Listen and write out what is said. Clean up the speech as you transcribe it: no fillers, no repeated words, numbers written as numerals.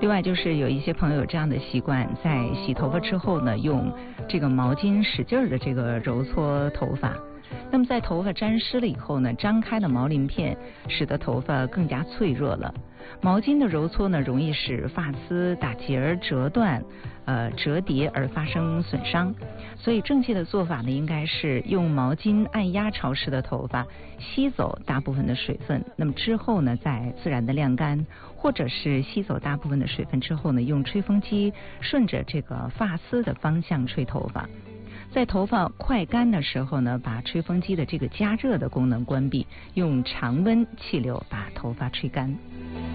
另外就是有一些朋友有这样的习惯，在洗头发之后呢，用这个毛巾使劲的这个揉搓头发。那么在头发沾湿了以后呢，张开的毛鳞片使得头发更加脆弱了。毛巾的揉搓呢，容易使发丝打结、折断、折叠而发生损伤。所以正确的做法呢，应该是用毛巾按压潮湿的头发，吸走大部分的水分。那么之后呢，再自然的晾干，或者是吸走大部分的水分之后呢，用吹风机顺着这个发丝的方向吹头发。在头发快干的时候呢，把吹风机的这个加热的功能关闭，用常温气流把头发吹干。